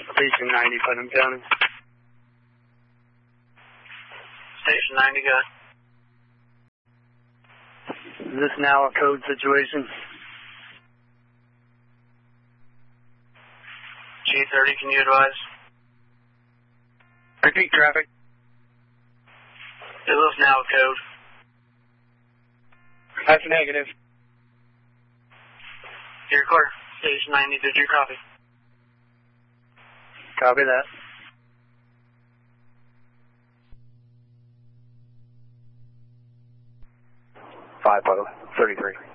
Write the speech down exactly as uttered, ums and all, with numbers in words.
Station ninety, Putnam County. Station ninety, go. Is this now a code situation? G thirty, can you advise? Repeat traffic. Is this now a code? That's negative. You're clear. Station ninety, did you copy? Copy that. five oh, thirty-three.